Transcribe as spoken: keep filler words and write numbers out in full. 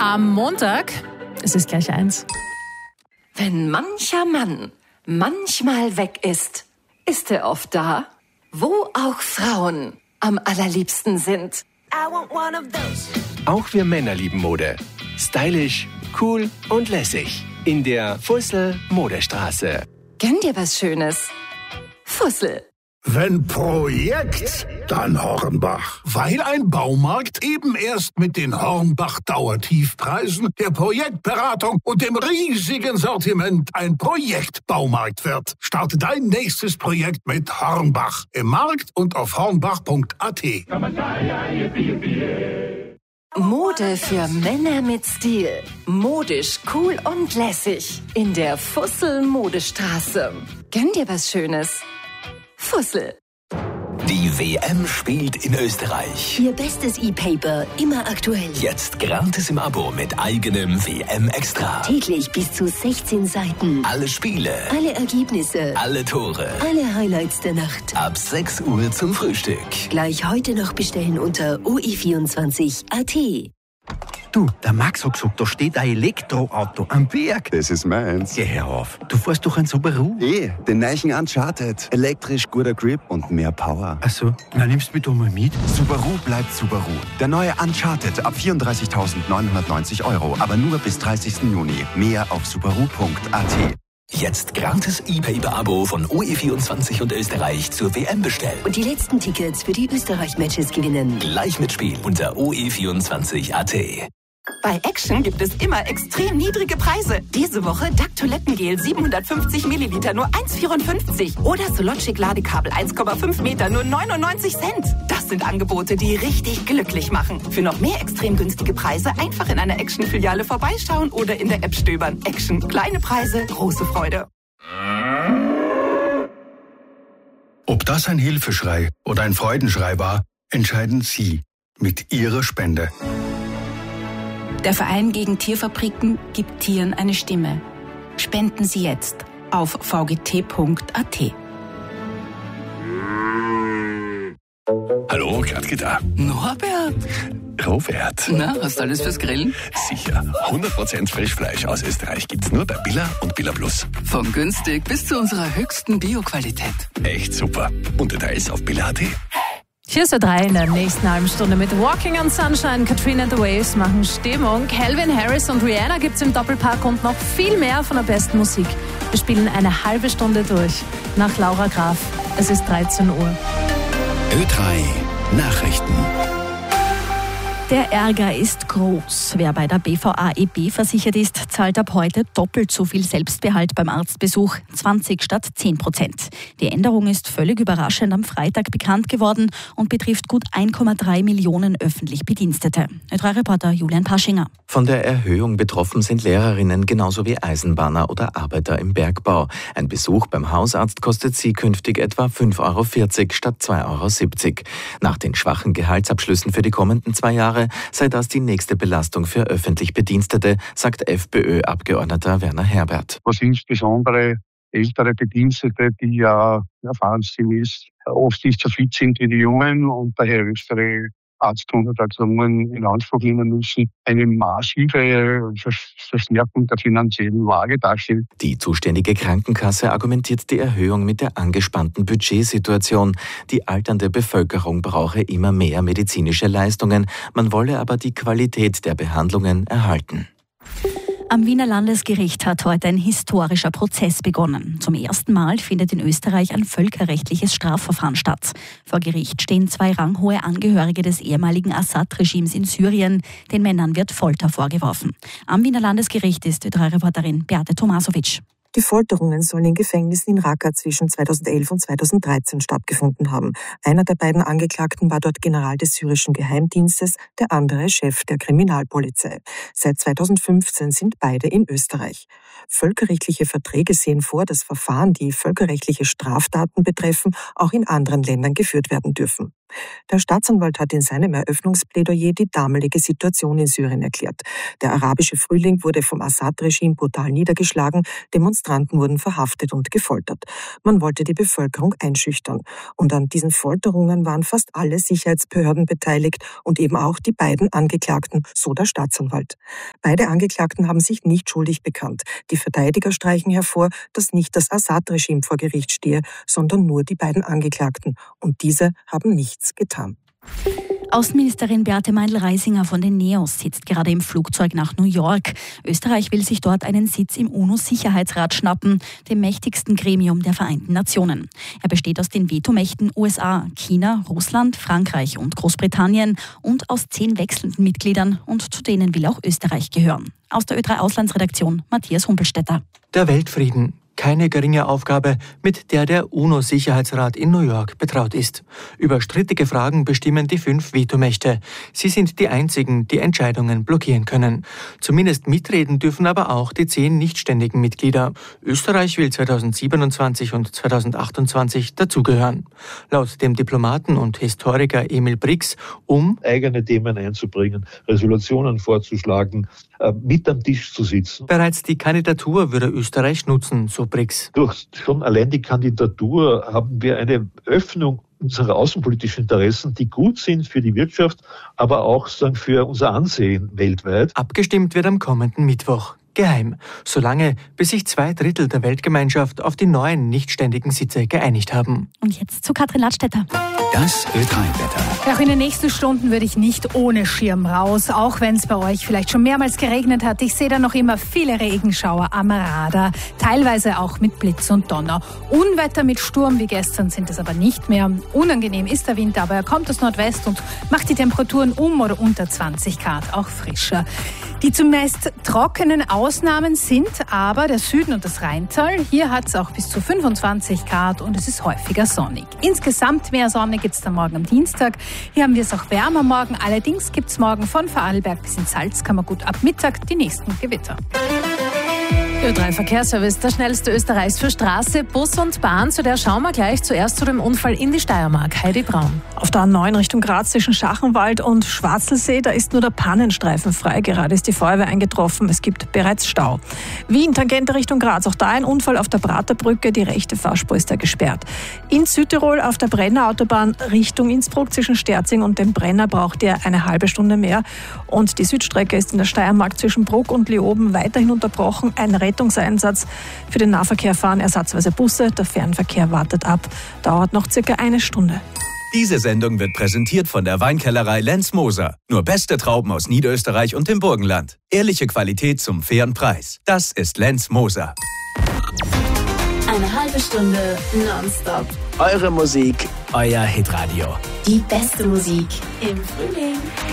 am Montag. Es ist gleich eins. Wenn mancher Mann manchmal weg ist, ist er oft da, wo auch Frauen am allerliebsten sind. Auch wir Männer lieben Mode. Stylisch, cool und lässig. In der Fussel Modestraße. Gönn dir was Schönes. Fussel. Wenn Projekt, dann Hornbach. Weil ein Baumarkt eben erst mit den Hornbach-Dauertiefpreisen, der Projektberatung und dem riesigen Sortiment ein Projektbaumarkt wird. Starte dein nächstes Projekt mit Hornbach. Im Markt und auf hornbach punkt a t. Mode für Männer mit Stil. Modisch, cool und lässig. In der Fussel Modestraße. Gönn dir was Schönes. Fussel. Die W M spielt in Österreich. Ihr bestes E-Paper, immer aktuell. Jetzt gratis im Abo mit eigenem W M-Extra. Täglich bis zu sechzehn Seiten. Alle Spiele. Alle Ergebnisse. Alle Tore. Alle Highlights der Nacht. Ab sechs Uhr zum Frühstück. Gleich heute noch bestellen unter o e vierundzwanzig punkt a t. Du, der Max hat gesagt, da steht ein Elektroauto am Berg. Das ist meins. Geh her auf. Du fährst doch ein Subaru. Eh, den neuen Uncharted. Elektrisch, guter Grip und mehr Power. Ach so, na nimmst du mich doch mal mit. Subaru bleibt Subaru. Der neue Uncharted ab vierunddreißigtausendneunhundertneunzig Euro. Aber nur bis dreißigsten Juni. Mehr auf subaru punkt a t. Jetzt gratis E-Paper-Abo von O E vierundzwanzig und Österreich zur W M bestellen. Und die letzten Tickets für die Österreich-Matches gewinnen. Gleich mitspielen unter o e vierundzwanzig punkt a t. Bei Action gibt es immer extrem niedrige Preise. Diese Woche D A C Toilettengel siebenhundertfünfzig Milliliter nur eins Komma vierundfünfzig. Oder Sologic Ladekabel eins Komma fünf Meter nur neunundneunzig Cent. Das sind Angebote, die richtig glücklich machen. Für noch mehr extrem günstige Preise einfach in einer Action-Filiale vorbeischauen oder in der App stöbern. Action. Kleine Preise, große Freude. Ob das ein Hilfeschrei oder ein Freudenschrei war, entscheiden Sie mit Ihrer Spende. Der Verein gegen Tierfabriken gibt Tieren eine Stimme. Spenden Sie jetzt auf v g t punkt a t. Hallo, Gladke da. Norbert. Robert. Na, hast du alles fürs Grillen? Sicher. hundert Prozent Frischfleisch aus Österreich gibt's nur bei Billa und Billa Plus. Von günstig bis zu unserer höchsten Bio-Qualität. Echt super. Und Details auf billa punkt a t. Hier ist der drei in der nächsten halben Stunde mit Walking on Sunshine. Katrina and the Waves machen Stimmung. Calvin Harris und Rihanna gibt's im Doppelpack und noch viel mehr von der besten Musik. Wir spielen eine halbe Stunde durch. Nach Laura Graf. Es ist dreizehn Uhr. Ö drei Nachrichten. Der Ärger ist groß. Wer bei der B V A E B versichert ist, zahlt ab heute doppelt so viel Selbstbehalt beim Arztbesuch, zwanzig statt zehn Prozent. Die Änderung ist völlig überraschend am Freitag bekannt geworden und betrifft gut eins Komma drei Millionen öffentlich Bedienstete. Ö drei Reporter Julian Paschinger. Von der Erhöhung betroffen sind Lehrerinnen genauso wie Eisenbahner oder Arbeiter im Bergbau. Ein Besuch beim Hausarzt kostet sie künftig etwa fünf Euro vierzig statt zwei Euro siebzig. Nach den schwachen Gehaltsabschlüssen für die kommenden zwei Jahre sei das die nächste Belastung für öffentlich Bedienstete, sagt FPÖ-Abgeordneter Werner Herbert. Was insbesondere ältere Bedienstete, die ja erfahrensgemäß oft nicht so fit sind wie die Jungen und daher größere Arztuntersuchungen in Anspruch nehmen müssen, eine massive Verstärkung der finanziellen Lage darstellt. Die zuständige Krankenkasse argumentiert die Erhöhung mit der angespannten Budgetsituation. Die alternde Bevölkerung brauche immer mehr medizinische Leistungen. Man wolle aber die Qualität der Behandlungen erhalten. Am Wiener Landesgericht hat heute ein historischer Prozess begonnen. Zum ersten Mal findet in Österreich ein völkerrechtliches Strafverfahren statt. Vor Gericht stehen zwei ranghohe Angehörige des ehemaligen Assad-Regimes in Syrien. Den Männern wird Folter vorgeworfen. Am Wiener Landesgericht ist Ö drei Reporterin Beate Tomasovic. Die Folterungen sollen in Gefängnissen in Raqqa zwischen zweitausendelf und zweitausenddreizehn stattgefunden haben. Einer der beiden Angeklagten war dort General des syrischen Geheimdienstes, der andere Chef der Kriminalpolizei. Seit zweitausendfünfzehn sind beide in Österreich. Völkerrechtliche Verträge sehen vor, dass Verfahren, die völkerrechtliche Straftaten betreffen, auch in anderen Ländern geführt werden dürfen. Der Staatsanwalt hat in seinem Eröffnungsplädoyer die damalige Situation in Syrien erklärt. Der arabische Frühling wurde vom Assad-Regime brutal niedergeschlagen, Demonstranten wurden verhaftet und gefoltert. Man wollte die Bevölkerung einschüchtern. Und an diesen Folterungen waren fast alle Sicherheitsbehörden beteiligt und eben auch die beiden Angeklagten, so der Staatsanwalt. Beide Angeklagten haben sich nicht schuldig bekannt. Die Verteidiger streichen hervor, dass nicht das Assad-Regime vor Gericht stehe, sondern nur die beiden Angeklagten. Und diese haben nichts getan. Außenministerin Beate Meindl-Reisinger von den NEOS sitzt gerade im Flugzeug nach New York. Österreich will sich dort einen Sitz im UNO-Sicherheitsrat schnappen, dem mächtigsten Gremium der Vereinten Nationen. Er besteht aus den Vetomächten U S A, China, Russland, Frankreich und Großbritannien und aus zehn wechselnden Mitgliedern, und zu denen will auch Österreich gehören. Aus der Ö drei Auslandsredaktion Matthias Humpelstädter. Der Weltfrieden. Keine geringe Aufgabe, mit der der UNO-Sicherheitsrat in New York betraut ist. Über strittige Fragen bestimmen die fünf Vetomächte. Sie sind die einzigen, die Entscheidungen blockieren können. Zumindest mitreden dürfen aber auch die zehn nichtständigen Mitglieder. Österreich will zweitausendsiebenundzwanzig und zweitausendachtundzwanzig dazugehören. Laut dem Diplomaten und Historiker Emil Brix um eigene Themen einzubringen, Resolutionen vorzuschlagen, mit am Tisch zu sitzen. Bereits die Kandidatur würde Österreich nutzen, so Brix. Durch schon allein die Kandidatur haben wir eine Öffnung unserer außenpolitischen Interessen, die gut sind für die Wirtschaft, aber auch sagen, für unser Ansehen weltweit. Abgestimmt wird am kommenden Mittwoch. Geheim, solange bis sich zwei Drittel der Weltgemeinschaft auf die neuen nichtständigen Sitze geeinigt haben. Und jetzt zu Katrin Ladstätter. Das Ö drei Wetter. Auch in den nächsten Stunden würde ich nicht ohne Schirm raus, auch wenn es bei euch vielleicht schon mehrmals geregnet hat. Ich sehe da noch immer viele Regenschauer am Radar, teilweise auch mit Blitz und Donner. Unwetter mit Sturm wie gestern sind es aber nicht mehr. Unangenehm ist der Wind, aber er kommt aus Nordwest und macht die Temperaturen um oder unter zwanzig Grad auch frischer. Die zumeist trockenen Ausnahmen sind aber der Süden und das Rheintal. Hier hat es auch bis zu fünfundzwanzig Grad und es ist häufiger sonnig. Insgesamt mehr Sonne gibt es dann morgen am Dienstag. Hier haben wir es auch wärmer morgen. Allerdings gibt es morgen von Vorarlberg bis in Salzkammergut ab Mittag die nächsten Gewitter. Ö drei Verkehrsservice, der schnellste Österreichs für Straße, Bus und Bahn. Zu der schauen wir gleich. Zuerst zu dem Unfall in die Steiermark. Heidi Braun. Auf der A neun Richtung Graz zwischen Schachenwald und Schwarzelsee, da ist nur der Pannenstreifen frei. Gerade ist die Feuerwehr eingetroffen. Es gibt bereits Stau. Wien, Tangente Richtung Graz. Auch da ein Unfall auf der Praterbrücke. Die rechte Fahrspur ist da gesperrt. In Südtirol auf der Brenner Autobahn Richtung Innsbruck zwischen Sterzing und dem Brenner braucht ihr eine halbe Stunde mehr. Und die Südstrecke ist in der Steiermark zwischen Bruck und Leoben weiterhin unterbrochen. Ein Rettungseinsatz. Für den Nahverkehr fahren ersatzweise Busse. Der Fernverkehr wartet ab. Dauert noch circa eine Stunde. Diese Sendung wird präsentiert von der Weinkellerei Lenz Moser. Nur beste Trauben aus Niederösterreich und dem Burgenland. Ehrliche Qualität zum fairen Preis. Das ist Lenz Moser. Eine halbe Stunde nonstop. Eure Musik, euer Hitradio. Die beste Musik im Frühling.